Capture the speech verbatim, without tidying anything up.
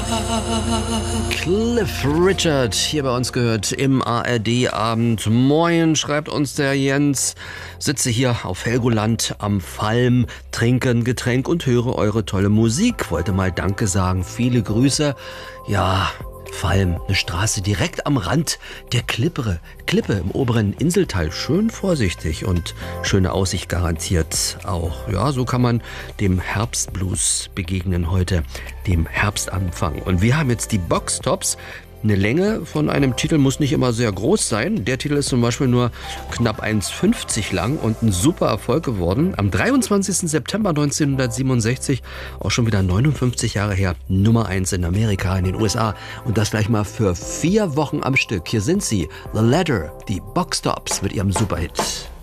Cliff Richard, hier bei uns gehört im A R D-Abend. Moin, schreibt uns der Jens. Sitze hier auf Helgoland am Falm, trinke ein Getränk und höre eure tolle Musik. Wollte mal Danke sagen, viele Grüße. Ja, Falm, eine Straße direkt am Rand der Klippe, Klippe im oberen Inselteil. Schön vorsichtig und schöne Aussicht garantiert auch. Ja, so kann man dem Herbstblues begegnen heute, dem Herbstanfang. Und wir haben jetzt die Boxtops. Eine Länge von einem Titel muss nicht immer sehr groß sein. Der Titel ist zum Beispiel nur knapp eins fünfzig lang und ein super Erfolg geworden. Am dreiundzwanzigsten September neunzehnhundertsiebenundsechzig, auch schon wieder neunundfünfzig Jahre her, Nummer eins in Amerika, in den U S A. Und das gleich mal für vier Wochen am Stück. Hier sind sie, The Ladder, die Boxtops mit ihrem Superhit.